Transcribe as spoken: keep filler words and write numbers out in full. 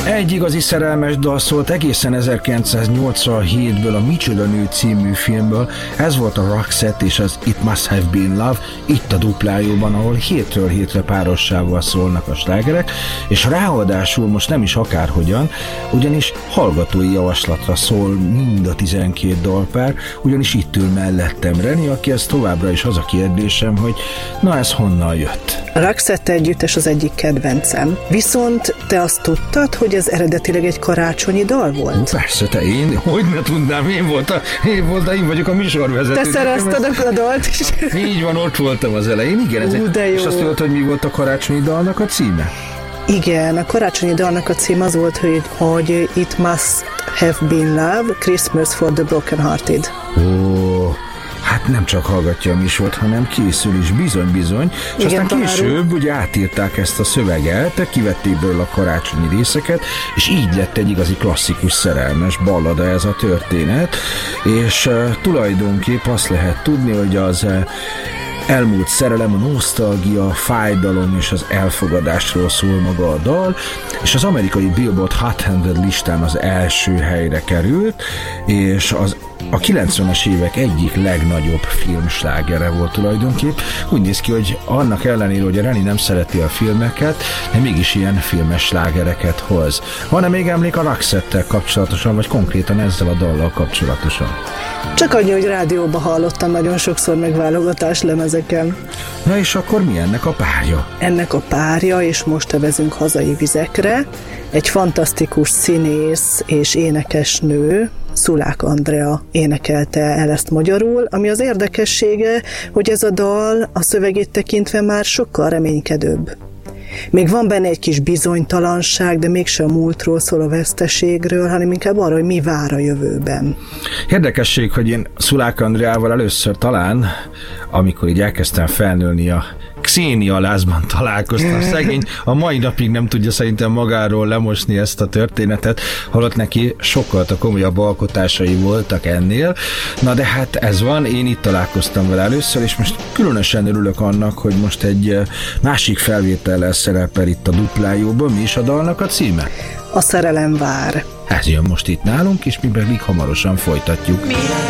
Egy igazi szerelmes dal szólt egészen ezerkilencszáznyolcvanhétből, a Micsoda nő című filmből. Ez volt a Roxette és az It Must Have Been Love, itt a Duplájóban, ahol hétről hétre párossával szólnak a slágerek, és ráadásul most nem is akárhogyan, ugyanis hallgatói javaslatra szól mind a tizenkét dalpár, ugyanis itt ül mellettem Reni, aki ez továbbra is az a kérdésem, hogy na ez honnan jött? A Roxette együttes az egyik kedvencem. Viszont te azt tudtad, hogy ez eredetileg egy karácsonyi dal volt? Hú, persze, te én, hogy ne tudnám, én voltam, én voltam, én vagyok a műsorvezető. Te szerezted a dalt is. Így van, ott voltam az elején, igen. Ez Ú, de jó. És azt tudod, hogy mi volt a karácsonyi dalnak a címe? Igen, a karácsonyi dalnak a cím az volt, hogy, hogy It Must Have Been Love, Christmas for the Broken Hearted. Ó, hát nem csak hallgatja a műsort, hanem készül is, bizony-bizony. És igen, aztán később tanárul. ugye átírták ezt a szöveget, kivették belőle a karácsonyi részeket, és így lett egy igazi klasszikus szerelmes ballada ez a történet, és uh, tulajdonképp azt lehet tudni, hogy az uh, elmúlt szerelem, a nosztalgia, a fájdalom és az elfogadásról szól maga a dal, és az amerikai Billboard Hot one hundred listán az első helyre került, és az a kilencvenes évek egyik legnagyobb filmslágere volt tulajdonképp. Úgy néz ki, hogy annak ellenére, hogy a Reni nem szereti a filmeket, de mégis ilyen filmes slágereket hoz. Van-e még emlék a Roxette-tel kapcsolatosan, vagy konkrétan ezzel a dallal kapcsolatosan? Csak annyi, hogy rádióban hallottam nagyon sokszor megválogatás lemezeken. Na és akkor mi ennek a párja? Ennek a párja, és most tevezünk hazai vizekre, egy fantasztikus színész és énekesnő, Szulák Andrea énekelte el ezt magyarul, ami az érdekessége, hogy ez a dal a szövegét tekintve már sokkal reménykedőbb. Még van benne egy kis bizonytalanság, de mégsem a múltról szól, a veszteségről, hanem inkább arra, hogy mi vár a jövőben. Érdekesség, hogy én Szulák Andreával először talán, amikor így elkezdtem felnőni, a Xenia lázban találkoztam. Szegény a mai napig nem tudja szerintem magáról lemosni ezt a történetet, holott neki sokkal a komolyabb alkotásai voltak ennél. Na de hát ez van, én itt találkoztam vele először, és most különösen örülök annak, hogy most egy másik felvétellel szerepel itt a Duplájóban. Mi is a dalnak a címe? A szerelem vár. Ez jön most itt nálunk, és mi pedig hamarosan folytatjuk.